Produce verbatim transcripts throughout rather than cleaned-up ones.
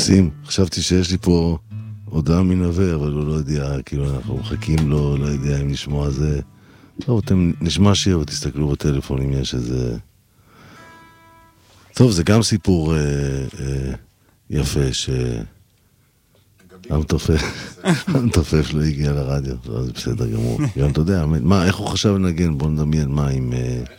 מקסים. חשבתי שיש לי פה הודעה מנווה, אבל הוא לא יודע, כאילו אנחנו מחכים לו, לא יודע אם נשמע זה. טוב, אתם נשמע שיר ותסתכלו בטלפון אם יש איזה... טוב, זה גם סיפור אה, אה, יפה ש... המתופף, המתופף לא הגיע לרדיו, זה בסדר גמור. גם אתה יודע, מה, איך הוא חשב לנגן? בוא נדמיין, מה עם...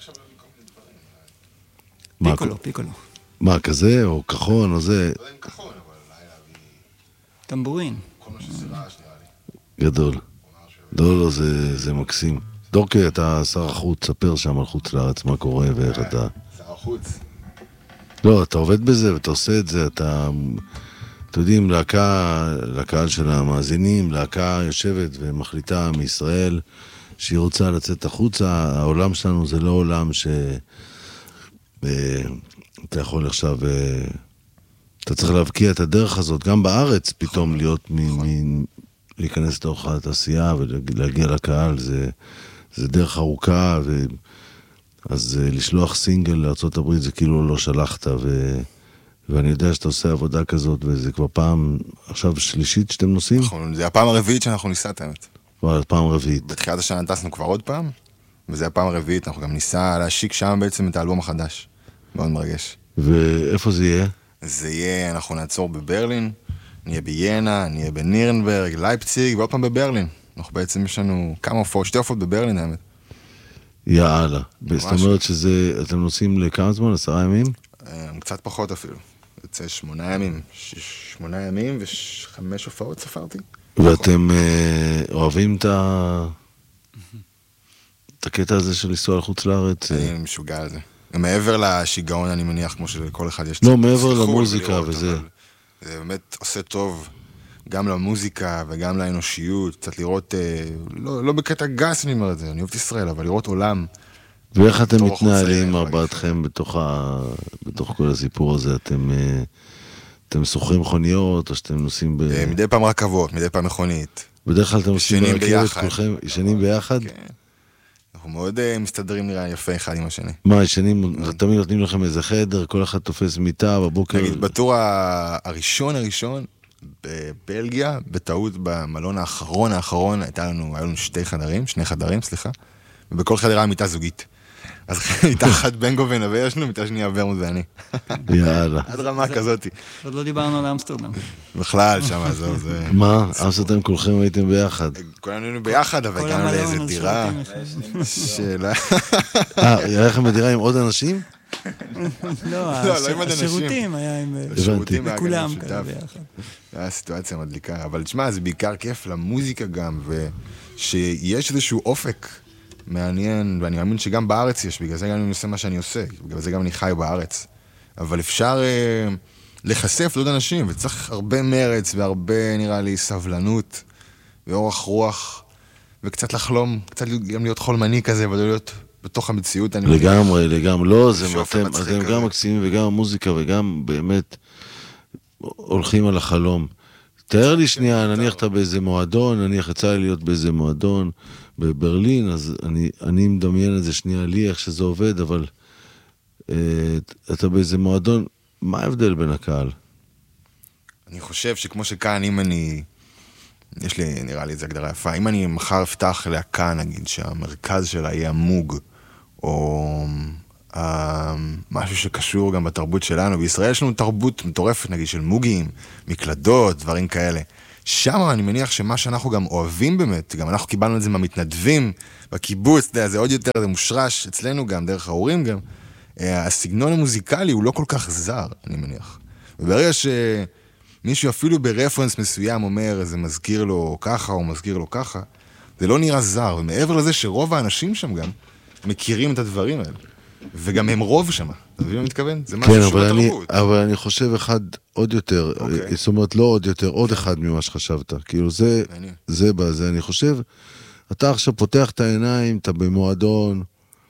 פיקולו, פיקולו. מה, כזה, או כחון, או זה? לא עם כחון, אבל אולי להביא... טמבורין. כל מה שסירש, נראה לי. גדול. לא, לא, זה, זה מקסים. דורקי, אתה שר החוץ, ספר שם על חוץ לארץ, מה קורה ואיך אתה... שר החוץ. לא, אתה עובד בזה ואתה עושה את זה, אתה... אתם יודעים, להקה, לקהל של המאזינים, להקה יושבת ומחליטה מישראל שהיא רוצה לצאת החוצה. העולם שלנו זה לא עולם ש... אתה יכול עכשיו... אתה צריך להבקיע את הדרך הזאת, גם בארץ פתאום להיות מ... מ... להיכנס לתוך התעשייה ולהגיע לקהל, זה, זה דרך ארוכה, ו... אז לשלוח סינגל לארצות הברית זה כאילו לא שלחת, ו... ואני יודע שאתה עושה עבודה כזאת, וזה כבר פעם, עכשיו שלישית שאתם נוסעים? נכון, זה הפעם הרביעית שאנחנו ניסע את האמת. כבר פעם רביעית. בתחילת השנה טסנו כבר עוד פעם, וזה הפעם הרביעית, אנחנו גם ניסע להשיק שם בעצם את האלבום החדש. מאוד מרגש. ואיפה זה יהיה? זה יהיה, אנחנו נעצור בברלין, נהיה ביינה, נהיה בנירנברג, לייפציג, ועוד פעם בברלין. אנחנו בעצם יש לנו כמה הופעות, שתי הופעות בברלין האמת. יאללה. זאת אומרת שזה, אתם נוסעים לכמה זמן? עשרה ימים? קצת פחות אפילו. יוצא שמונה ימים. שמונה ימים וחמש הופעות ספרתי. ואתם אוהבים את ה... את הקטע הזה של לנסוע לחוץ לארץ? אני משוגע על זה. מעבר לשיגעון אני מניח, כמו שלכל אחד יש... לא, מעבר למוזיקה וזה. זה באמת עושה טוב. גם למוזיקה וגם לאנושיות, קצת לראות, לא, לא בקטע גס אני אומר את זה, אני אוהב את ישראל, אבל לראות עולם. ואיך אתם מתנהלים ארבעתכם בתוך, ה... בתוך כל הסיפור הזה? אתם, אתם סוחרים מכוניות או שאתם נוסעים ב... מדי פעם רכבות, מדי פעם מכונית. בדרך כלל אתם נוסעים ברכבת כולכם, ישנים ביחד? כן. אנחנו מאוד מסתדרים נראה יפה אחד עם השני. מה, ישנים, תמיד נותנים לכם איזה חדר, כל אחד תופס מיטה בבוקר? נגיד, בטור הראשון הראשון, בבלגיה, בטעות במלון האחרון האחרון, הייתה לנו, היו לנו שתי חדרים, שני חדרים, סליחה, ובכל חדר היה מיטה זוגית. אז מיטה אחת בנגו ונווה ישנו, מיטה שנייה ורמוס ואני. יאללה. עד רמה כזאת. עוד לא דיברנו על אמסטרדם. בכלל, שם, זהו, זה... מה? אמסטרדם כולכם הייתם ביחד? כולנו היינו ביחד, אבל הגענו לאיזה דירה. שאלה. אה, היה לכם בדירה עם עוד אנשים? לא, השירותים היה עם... השירותים היה כולם משותף. כאלה ביחד. זה היה סיטואציה מדליקה, אבל תשמע, זה בעיקר כיף למוזיקה גם, ושיש איזשהו אופק מעניין, ואני מאמין שגם בארץ יש, בגלל זה גם אני עושה מה שאני עושה, בגלל זה גם אני חי בארץ. אבל אפשר אה, לחשף לעוד אנשים, וצריך הרבה מרץ והרבה, נראה לי, סבלנות ואורך רוח, וקצת לחלום, קצת גם להיות חולמני כזה, ולא להיות בתוך המציאות. לגמרי, לגמרי, לא, זה אתם, אתם גם מקסימים וגם המוזיקה, וגם באמת הולכים על החלום. תאר לי שנייה, נניח אתה באיזה מועדון, נניח יצא לי להיות באיזה מועדון בברלין, אז אני, אני מדמיין את זה שנייה לי, איך שזה עובד, אבל אה, אתה באיזה מועדון, מה ההבדל בין הקהל? אני חושב שכמו שכאן, אם אני, יש לי, נראה לי, איזו הגדרה יפה, אם אני מחר אפתח להקה, נגיד, שהמרכז שלה יהיה המוג, או אה, משהו שקשור גם בתרבות שלנו, בישראל יש לנו תרבות מטורפת, נגיד, של מוגים, מקלדות, דברים כאלה. שם אני מניח שמה שאנחנו גם אוהבים באמת, גם אנחנו קיבלנו את זה מהמתנדבים, בקיבוץ, זה עוד יותר, זה מושרש אצלנו גם, דרך ההורים גם. הסגנון המוזיקלי הוא לא כל כך זר, אני מניח. וברגע שמישהו אפילו ברפרנס מסוים אומר, זה מזכיר לו ככה או מזכיר לו ככה, זה לא נראה זר. ומעבר לזה שרוב האנשים שם גם מכירים את הדברים האלה. וגם הם רוב שם. אתה מבין מה מתכוון? זה משהו כן, שהוא בתרבות. אבל אני חושב אחד עוד יותר, okay. זאת אומרת לא עוד יותר, עוד אחד ממה שחשבת. כאילו זה, זה בזה, אני חושב, אתה עכשיו פותח את העיניים, אתה במועדון,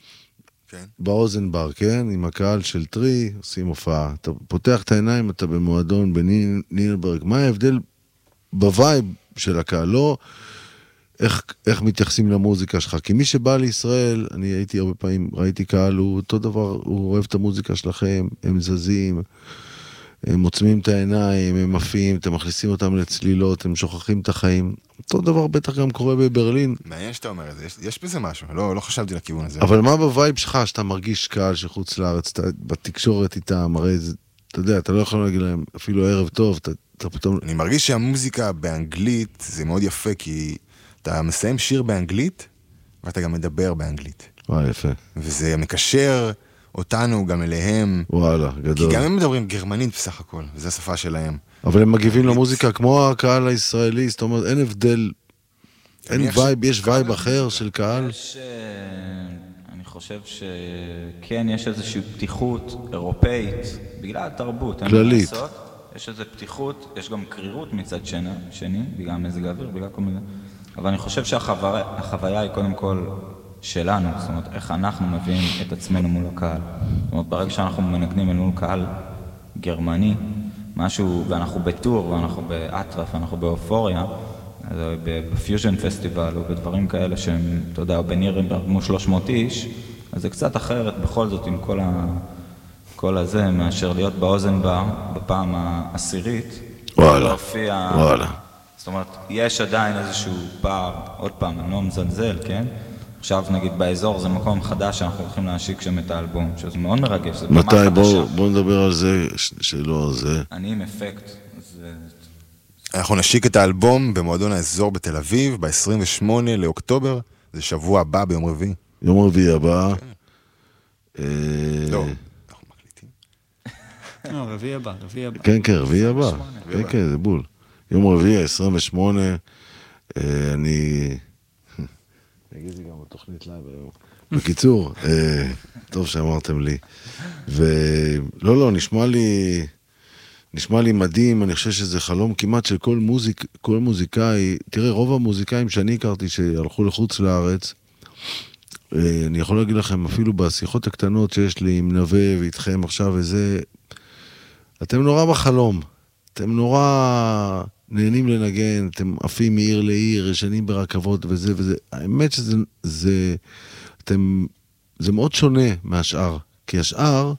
כן. באוזן בר, כן? עם הקהל של טרי, עושים הופעה. אתה פותח את העיניים, אתה במועדון בנירנברג. מה ההבדל בווייב של הקהל? לא איך, איך מתייחסים למוזיקה שלך. כי מי שבא לישראל, אני הייתי הרבה פעמים, ראיתי קהל, הוא אותו דבר, הוא אוהב את המוזיקה שלכם, הם זזים, הם עוצמים את העיניים, הם מפיעים, אתם מכניסים אותם לצלילות, הם שוכחים את החיים. אותו דבר בטח גם קורה בברלין. מעניין שאתה אומר את זה, יש, יש בזה משהו, לא, לא חשבתי לכיוון הזה. אבל מה בווייב שלך, שאתה מרגיש קהל שחוץ לארץ, אתה בתקשורת איתם, הרי זה, אתה יודע, אתה לא יכול להגיד להם אפילו ערב טוב, אתה, אתה פתאום... אני מרגיש שהמוזיקה באנגלית זה מאוד יפה, כי אתה מסיים שיר באנגלית, ואתה גם מדבר באנגלית. וואי, יפה. וזה מקשר אותנו גם אליהם. וואלה, גדול. כי גם הם מדברים גרמנית בסך הכל, וזו השפה שלהם. אבל הם מגיבים למוזיקה כמו הקהל הישראלי, זאת אומרת, אין הבדל, אין וייב, יש וייב אחר של קהל. יש, אני חושב שכן, יש איזושהי פתיחות אירופאית, בגלל התרבות. כללית. יש איזו פתיחות, יש גם קרירות מצד שני, בגלל מזג האוויר, בגלל כל מיני. אבל אני חושב שהחוויה היא קודם כל שלנו, זאת אומרת, איך אנחנו מביאים את עצמנו מול הקהל. זאת אומרת, ברגע שאנחנו מנגנים מול קהל גרמני, משהו, ואנחנו בטור, ואנחנו באטרף, ואנחנו באופוריה, בפיוז'ן פסטיבל, או בדברים כאלה שהם, אתה יודע, בנירנברג מול שלוש מאות איש, אז זה קצת אחרת בכל זאת עם כל, ה, כל הזה, מאשר להיות באוזן בר, בפעם העשירית. וואלה, להופיע, וואלה. זאת אומרת, יש עדיין איזשהו פער, עוד פעם, אני לא מזלזל, כן? עכשיו נגיד באזור זה מקום חדש שאנחנו הולכים להשיק שם את האלבום, שזה מאוד מרגש, זה במה חדשה. מתי? בואו בוא נדבר על זה, שלא זה. אני עם אפקט. זה... אנחנו נשיק את האלבום במועדון האזור בתל אביב, ב-עשרים ושמונה לאוקטובר, זה שבוע הבא ביום רביעי. יום רביעי הבא. לא, אנחנו מקליטים. לא, רביעי הבא, רביעי הבא. כן, כן, רביעי הבא. כן, כן, זה בול. יום רביעי, עשרים ושמונה, אני... אני אגיד זה גם בתוכנית לייב היום. בקיצור, טוב שאמרתם לי. ולא, לא, נשמע לי, נשמע לי מדהים, אני חושב שזה חלום כמעט של כל מוזיק, כל מוזיקאי, תראה, רוב המוזיקאים שאני הכרתי שהלכו לחוץ לארץ, אני יכול להגיד לכם, אפילו בשיחות הקטנות שיש לי עם נווה ואיתכם עכשיו וזה, אתם נורא בחלום, אתם נורא... נהנים לנגן, אתם עפים מעיר לעיר, ישנים ברכבות וזה וזה. האמת שזה, זה, אתם, זה מאוד שונה מהשאר, כי השאר,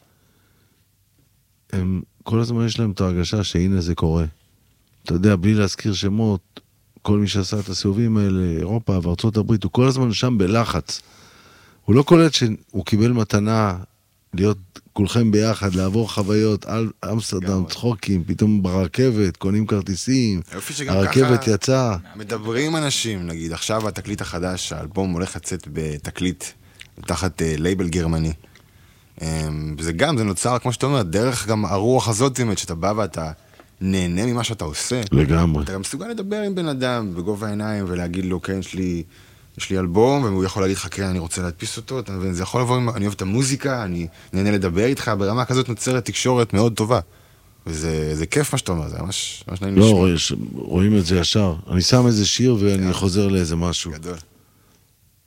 הם, כל הזמן יש להם את ההרגשה שהנה זה קורה. אתה יודע, בלי להזכיר שמות, כל מי שעשה את הסיבובים האלה, אירופה וארצות הברית, הוא כל הזמן שם בלחץ. הוא לא קולט שהוא קיבל מתנה להיות כולכם ביחד, לעבור חוויות על אמסטרדם, צחוקים, פתאום ברכבת, קונים כרטיסים, הרכבת יצאה. מדברים אנשים, נגיד, עכשיו התקליט החדש, האלבום הולך לצאת בתקליט, תחת לייבל גרמני. וזה גם, זה נוצר, כמו שאתה אומר, דרך גם הרוח הזאת, שאתה בא ואתה נהנה ממה שאתה עושה. לגמרי. אתה גם מסוגל לדבר עם בן אדם בגובה העיניים, ולהגיד לו, כן, יש לי... יש לי אלבום, והוא יכול להגיד לך, כן, אני רוצה להדפיס אותו, וזה יכול לבוא, אני אוהב את המוזיקה, אני נהנה לדבר איתך, ברמה כזאת נוצרת תקשורת מאוד טובה. וזה זה כיף מה שאתה אומר, זה ממש, ממש נעים לשמוע. לא, רואים את זה ישר. אני שם איזה שיר ואני חוזר לאיזה משהו. גדול.